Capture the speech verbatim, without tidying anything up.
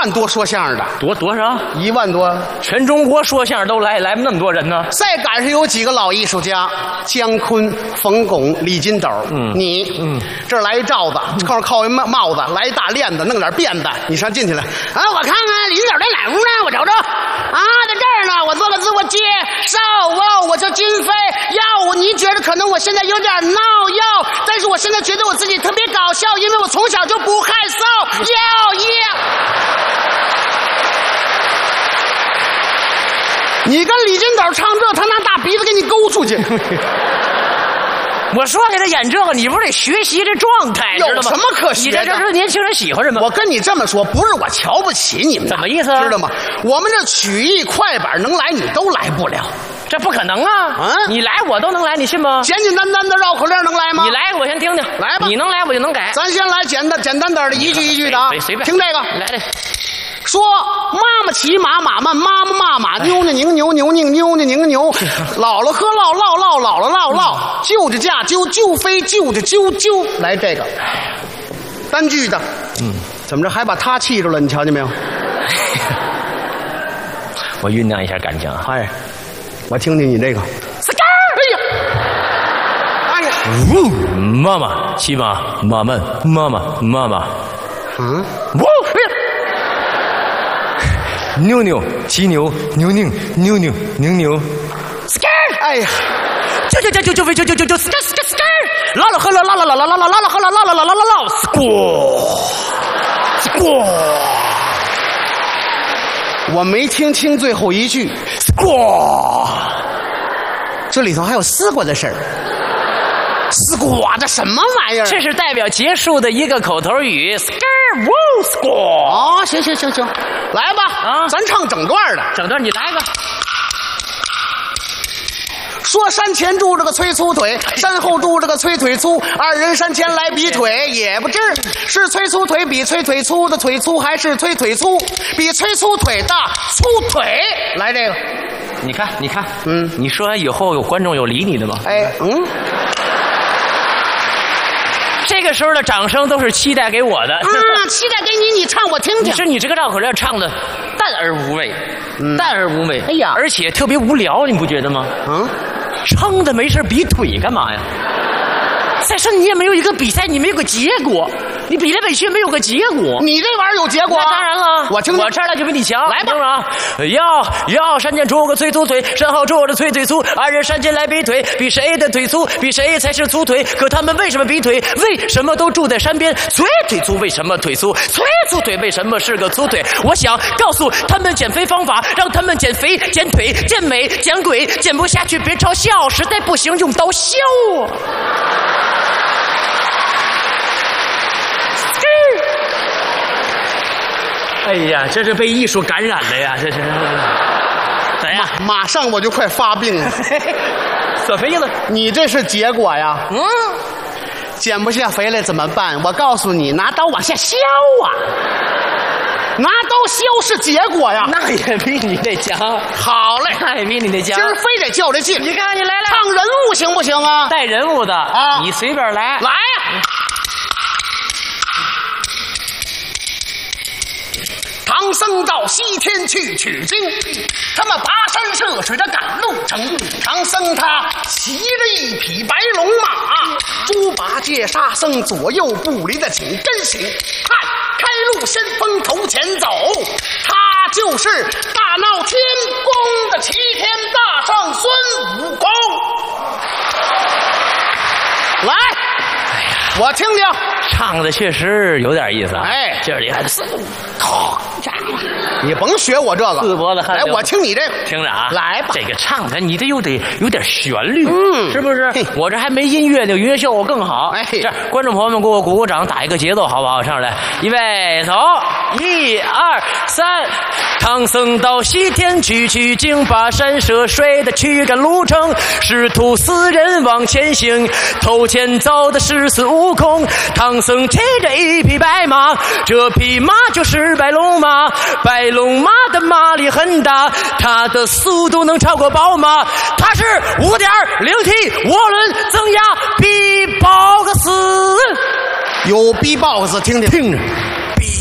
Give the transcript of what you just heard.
万多说相声的， 多多少？ 一万多。 全中国说相声都来，来那么多人呢？ 再赶上有几个老艺术家，姜昆、冯巩、李金斗，嗯，你，嗯，这儿来一罩子，后面靠一帽帽子，来一大链子，弄点辫子，你上进去了啊！我看看李金斗在哪屋呢？我瞅瞅，啊，在这儿呢。我做个自我介绍哦，我叫金飞。要你觉得可能我现在有点闹要，但是我现在觉得我自己特别搞笑，因为我从小就不害臊。要要。你跟李金斗唱这，他拿大鼻子给你勾出去。 我说给他演这个，你不是得学习这状态， 有什么可学的？ 你这这是年轻人喜欢什么？ 我跟你这么说，不是我瞧不起你们， 怎么意思？ 知道吗？我们这曲艺快板能来，你都来不了， 这不可能啊！啊，你来我都能来，你信吗？ 简简单单的绕口令能来吗？ 你来，我先听听。 来吧， 你能来我就能改。 咱先来简单简单点的，一句一句的啊， 随便听这个， 来来。 说妈妈骑马，马慢，妈妈骂马，妞呢拧牛，牛拧妞呢拧牛，姥姥喝唠唠唠，姥姥唠唠，舅舅驾啾啾飞，舅舅啾啾。来这个单句的，嗯，怎么着还把他气住了？你瞧见没有？ 我酝酿一下感情啊！ 哎，我听听你这个。哎呀，哎呀， 呜，妈妈骑马，马慢，妈妈妈妈， 嗯， 呜，哎呀。牛牛骑牛，牛拧牛扭拧牛 ，skr， 哎呀， 就就就就就就就就就 skr skr skr， 啦啦呵啦啦啦啦啦啦啦啦啦呵啦啦啦啦啦啦啦 ，skr skr， 我没听清最后一句 ，skr， 这里头还有丝瓜的事儿。丝瓜这什么玩意儿？ 这是代表结束的一个口头语 ，skr woo skr。 哦，行行行行，来吧，啊，咱唱整段的， 整段你来一个。 说山前住着个崔粗腿，山后住着个崔腿粗，二人山前来比腿，也不知是崔粗腿比崔腿粗的腿粗，还是崔腿粗比崔粗腿大粗腿。来这个， 你看，你看，嗯，你说完以后有观众有理你的吗？ 哎，嗯。 这个时候的掌声都是期待给我的啊！ 期待给你，你唱我听听。 你说你这个绕口令唱的淡而无味，嗯、淡而无味。 哎呀， 而且特别无聊，你不觉得吗？嗯，撑的没事比腿干嘛呀？再说你也没有一个比赛，你没有个结果，你比来比去没有个结果。 你这玩意儿有结果、啊？ 那当然了， 我听听， 我这儿来就比你强。 来吧啊！要要山前住个崔粗腿，山后住着崔腿粗，二人山前来比腿，比谁的腿粗，比谁才是粗腿。可他们为什么比腿？为什么都住在山边？崔腿粗为什么腿粗？崔粗腿为什么是个粗腿？我想告诉他们减肥方法，让他们减肥、减腿、减美、减鬼，减不下去别嘲笑，实在不行用刀削啊！哎呀，这是被艺术感染的呀！这是怎样？ 马上我就快发病了。 怎么意思？ 你这是结果呀？嗯，减不下肥来怎么办？我告诉你，拿刀往下削啊！拿刀削是结果呀！ 那也比你这强。 好嘞， 那也比你这强。 今儿非得较这劲。 你看，你来来， 唱人物行不行啊？ 带人物的啊，你随便来。 来呀！唐僧到西天去取经，他们跋山涉水的赶路程。唐僧他骑着一匹白龙马，猪八戒沙僧左右不离的紧跟行。看，开路先锋头前走，他就是大闹天宫的齐天大圣孙悟空。来，哎呀，我听听， 唱的确实有点意思啊。 哎， 这里还是你甭学我这个， 四脖子汗。 来，我听你这个， 听着啊， 来吧。 这个唱的你得有得有点旋律， 嗯， 是不是？我这还没音乐，那个音乐效果更好。哎，这观众朋友们给我鼓鼓掌，打一个节奏，好不好？上来，预备，走，一二三。唐僧到西天去取经，跋山涉水的驱赶路程，师徒四人往前行，头前走的是孙悟空。唐僧骑着一匹白马，这匹马就是白龙马，白龙马的马力很大，它的速度能超过宝马，它是 五点零 T 涡轮增压 B box。 有 B box 听听听着。